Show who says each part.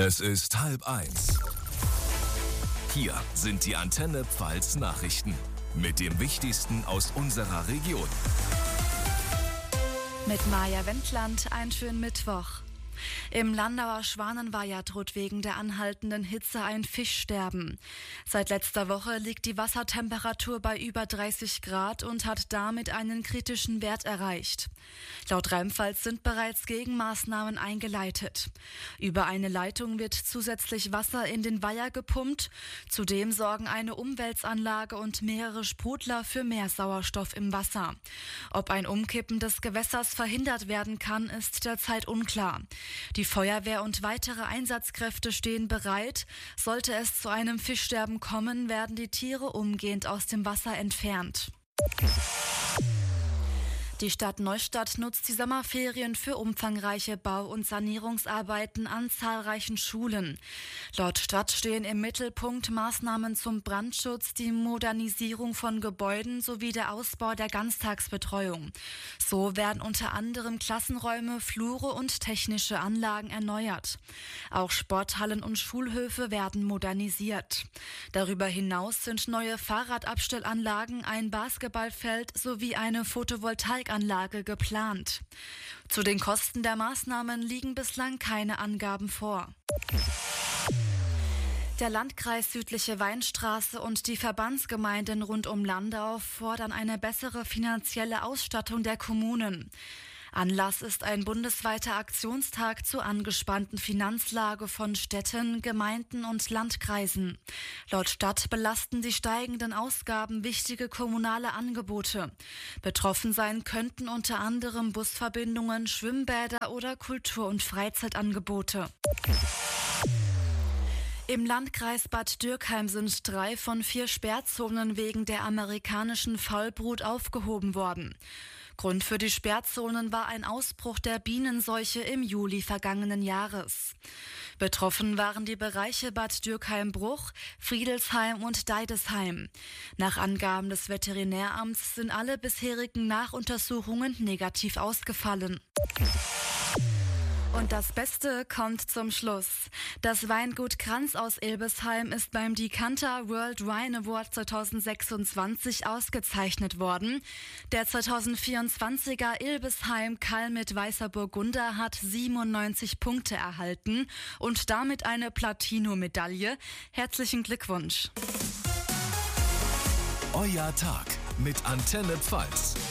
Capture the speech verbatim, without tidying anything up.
Speaker 1: Es ist halb eins. Hier sind die Antenne Pfalz Nachrichten mit dem Wichtigsten aus unserer Region.
Speaker 2: Mit Maja Wendland, einen schönen Mittwoch. Im Landauer Schwanenweiher droht wegen der anhaltenden Hitze ein Fischsterben. Seit letzter Woche liegt die Wassertemperatur bei über dreißig Grad und hat damit einen kritischen Wert erreicht. Laut Rheinpfalz sind bereits Gegenmaßnahmen eingeleitet. Über eine Leitung wird zusätzlich Wasser in den Weiher gepumpt. Zudem sorgen eine Umwälzanlage und mehrere Sprudler für mehr Sauerstoff im Wasser. Ob ein Umkippen des Gewässers verhindert werden kann, ist derzeit unklar. Die Feuerwehr und weitere Einsatzkräfte stehen bereit. Sollte es zu einem Fischsterben kommen, werden die Tiere umgehend aus dem Wasser entfernt. Die Stadt Neustadt nutzt die Sommerferien für umfangreiche Bau- und Sanierungsarbeiten an zahlreichen Schulen. Laut Stadt stehen im Mittelpunkt Maßnahmen zum Brandschutz, die Modernisierung von Gebäuden sowie der Ausbau der Ganztagsbetreuung. So werden unter anderem Klassenräume, Flure und technische Anlagen erneuert. Auch Sporthallen und Schulhöfe werden modernisiert. Darüber hinaus sind neue Fahrradabstellanlagen, ein Basketballfeld sowie eine Photovoltaik Anlage geplant. Zu den Kosten der Maßnahmen liegen bislang keine Angaben vor. Der Landkreis Südliche Weinstraße und die Verbandsgemeinden rund um Landau fordern eine bessere finanzielle Ausstattung der Kommunen. Anlass ist ein bundesweiter Aktionstag zur angespannten Finanzlage von Städten, Gemeinden und Landkreisen. Laut Stadt belasten die steigenden Ausgaben wichtige kommunale Angebote. Betroffen sein könnten unter anderem Busverbindungen, Schwimmbäder oder Kultur- und Freizeitangebote. Im Landkreis Bad Dürkheim sind drei von vier Sperrzonen wegen der amerikanischen Faulbrut aufgehoben worden. Grund für die Sperrzonen war ein Ausbruch der Bienenseuche im Juli vergangenen Jahres. Betroffen waren die Bereiche Bad Dürkheim-Bruch, Friedelsheim und Deidesheim. Nach Angaben des Veterinäramts sind alle bisherigen Nachuntersuchungen negativ ausgefallen. Und das Beste kommt zum Schluss. Das Weingut Kranz aus Ilbesheim ist beim Decanter World Wine Award zwanzig sechsundzwanzig ausgezeichnet worden. Der zwanzig vierundzwanziger Ilbesheim Kall mit Weißer Burgunder hat siebenundneunzig Punkte erhalten und damit eine Platino-Medaille. Herzlichen Glückwunsch.
Speaker 1: Euer Tag mit Antenne Pfalz.